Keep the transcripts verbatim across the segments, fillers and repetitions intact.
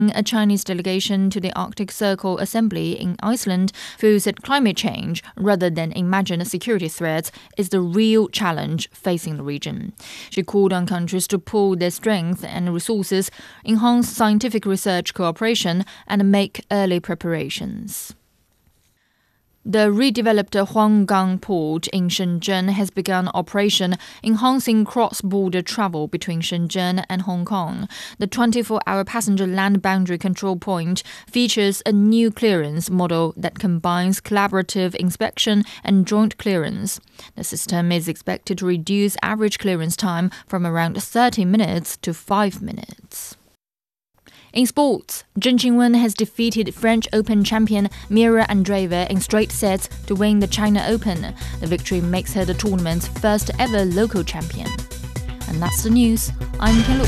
A Chinese delegation to the Arctic Circle Assembly in Iceland feels that climate change, rather than imagined security threats, is the real challenge facing the region. She called on countries to pool their strength and resources, enhance scientific research cooperation, and make early preparations. The redeveloped Huanggang port in Shenzhen has begun operation, enhancing cross-border travel between Shenzhen and Hong Kong. The twenty-four hour passenger land boundary control point features a new clearance model that combines collaborative inspection and joint clearance. The system is expected to reduce average clearance time from around thirty minutes to five minutes. In sports, Zheng Qinwen has defeated French Open champion Mira Andreeva in straight sets to win the China Open. The victory makes her the tournament's first ever local champion. And that's the news. I'm Tian Lu.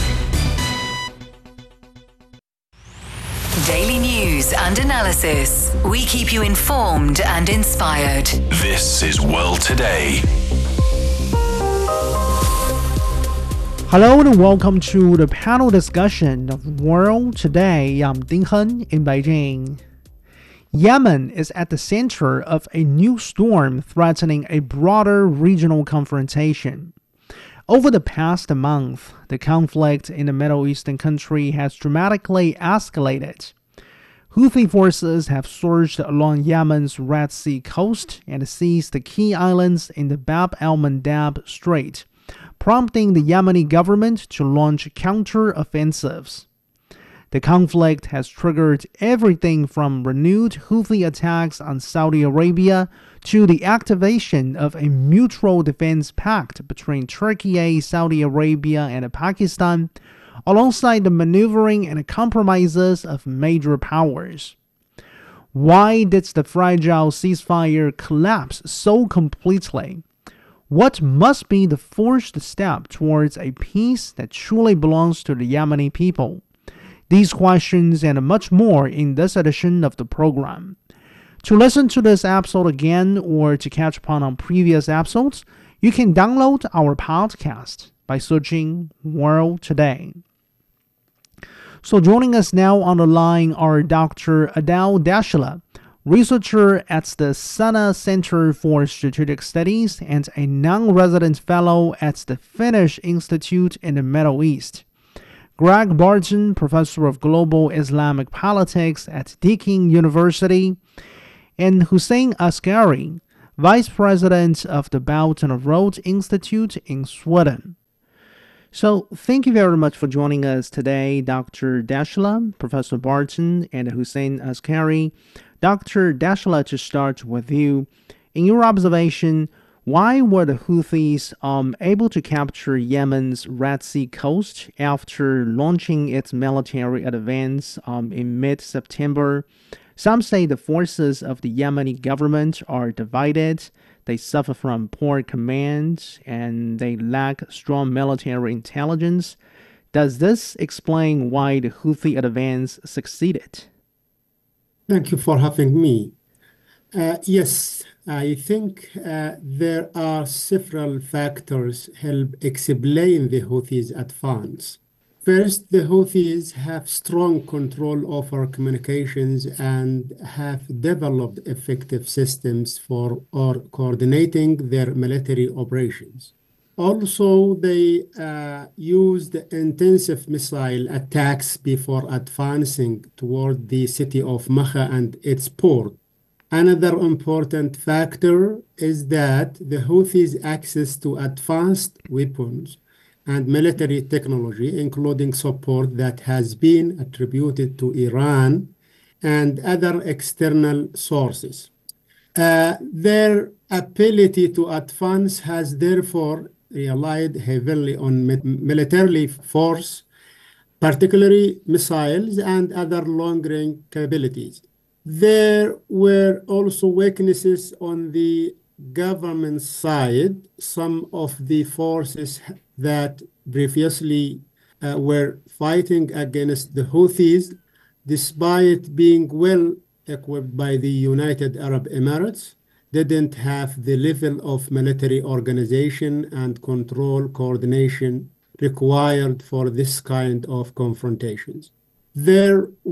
Daily news and analysis. We keep you informed and inspired. This is World Today. Hello and welcome to the panel discussion of World Today. I'm Ding Hen in Beijing. Yemen is at the center of a new storm threatening a broader regional confrontation. Over the past month, the conflict in the Middle Eastern country has dramatically escalated. Houthi forces have surged along Yemen's Red Sea coast and seized the key islands in the Bab el-Mandab Strait, prompting the Yemeni government to launch counter-offensives. The conflict has triggered everything from renewed Houthi attacks on Saudi Arabia to the activation of a mutual defense pact between Turkey, Saudi Arabia, and Pakistan, alongside the maneuvering and compromises of major powers. Why did the fragile ceasefire collapse so completely? What must be the first step towards a peace that truly belongs to the Yemeni people? These questions and much more in this edition of the program. To listen to this episode again or to catch up on previous episodes, you can download our podcast by searching World Today. So joining us now on the line are Doctor Adele Dashla, researcher at the Sana Center for Strategic Studies and a non-resident fellow at the Finnish Institute in the Middle East. Greg Barton, professor of global Islamic politics at Deakin University, and Hussein Askari, vice president of the Belt and Road Institute in Sweden. So thank you very much for joining us today, Doctor Dashla, Professor Barton, and Hussein Askari. Doctor Dashla, to start with you, in your observation, why were the Houthis um, able to capture Yemen's Red Sea coast after launching its military advance um, in mid-September? Some say the forces of the Yemeni government are divided, they suffer from poor command, and they lack strong military intelligence. Does this explain why the Houthi advance succeeded? Thank you for having me. Uh, yes, I think uh, there are several factors help explain the Houthis' advance. First, the Houthis have strong control over communications and have developed effective systems for or coordinating their military operations. Also, they uh, used intensive missile attacks before advancing toward the city of Makka and its port. Another important factor is that the Houthis' access to advanced weapons and military technology, including support that has been attributed to Iran and other external sources. Uh, their ability to advance has therefore relied heavily on military force, particularly missiles and other long-range capabilities. There were also weaknesses on the government side. Some of the forces that previously uh, were fighting against the Houthis, despite being well equipped by the United Arab Emirates, didn't have the level of military organization and control coordination required for this kind of confrontations. There